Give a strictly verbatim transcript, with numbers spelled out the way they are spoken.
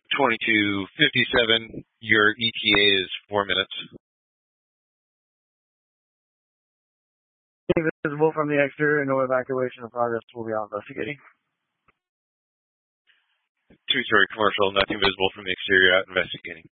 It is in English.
twenty-two fifty-seven, your E T A is four minutes. Visible from the exterior, no evacuation in progress. We'll be out investigating. Two-story commercial, nothing visible from the exterior, out investigating.